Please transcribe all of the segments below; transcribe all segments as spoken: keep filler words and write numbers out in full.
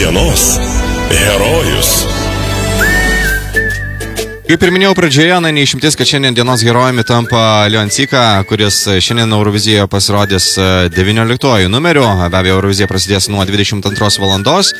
Dienos herojus. Kaip ir minėjau pradžioje, na, neišimtis, kad šiandien dienos herojumi tampa Leon Cika, kuris šiandien Eurovizijoje pasirodys devynioliktuoju numeriu. Be abejo, Eurovizija prasidės nuo dvidešimt antros valandos.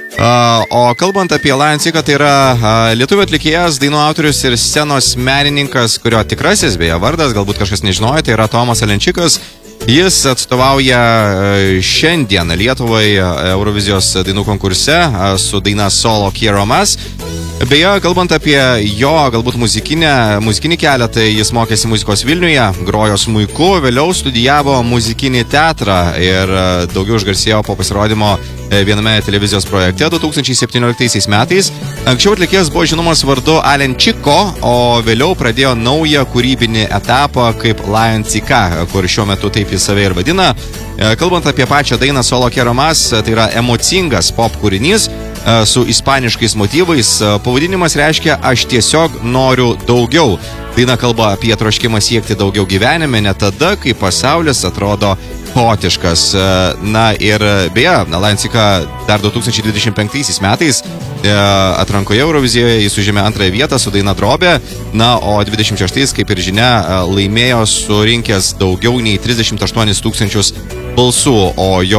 O kalbant apie Leon Cika, tai yra lietuvių atlikėjas, dainų autorius ir scenos menininkas, kurio tikrasis beje vardas, galbūt kažkas nežinojo, tai yra Tomas Alenčikas. Jis atstovauja šiandien Lietuvai Eurovizijos dainų konkurse su daina Solo Quiero Más. Beje, kalbant apie jo galbūt muzikinę, muzikinį kelią, tai jis mokėsi muzikos Vilniuje, grojo smuiku, vėliau studijavo muzikinį teatrą ir daugiau išgarsėjo po pasirodymo viename televizijos projekte du tūkstančiai septynioliktaisiais metais. Anksčiau atlikėjas buvo žinomas vardu Alenčiko, o vėliau pradėjo naują kūrybinį etapą kaip Leon Cika, kur šiuo metu taip jis save ir vadina. Kalbant apie pačią dainą Solo Quiero Más, tai yra emocingas pop kūrinys su ispaniškais motyvais. Pavadinimas reiškia aš tiesiog noriu daugiau. Daina kalba apie troškimą siekti daugiau gyvenime, net tada, kai pasaulis atrodo chaotiškas. Na ir beje, Leon Cika dar du tūkstančiai dvidešimt penktaisiais metais atrankoje Eurovizijoje jis užėmė antrąją vietą su daina Drobė. Na, o dvidešimt šeštais, kaip ir žinia, laimėjo surinkęs daugiau nei trisdešimt aštuonis tūkstančius balsų, o jo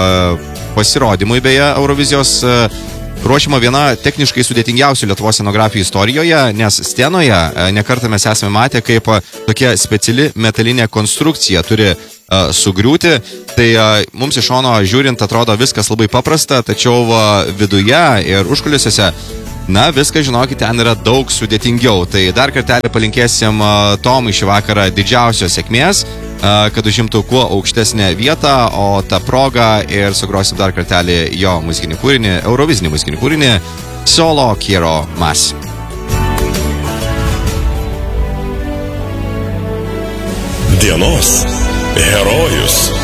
pasirodymui beje Eurovizijos ruošiama viena techniškai sudėtingiausių Lietuvos scenografijų istorijoje, nes scenoje nekartą mes esame matę, kaip tokia speciali metalinė konstrukcija turi uh, sugriūti. Tai uh, mums iš šono žiūrint atrodo viskas labai paprasta, tačiau uh, viduje ir užkulisiuose, na, viskas, žinokit, ten yra daug sudėtingiau. Tai dar kartelį palinkėsim uh, Tomui šį vakarą didžiausios sėkmės, uh, kad užimtų kuo aukštesnę vietą, o tą progą ir sugrosim dar kartelį jo muzikinį kūrinį, eurovizinį muzikinį kūrinį Solo Quiero Más. Dienos herojus.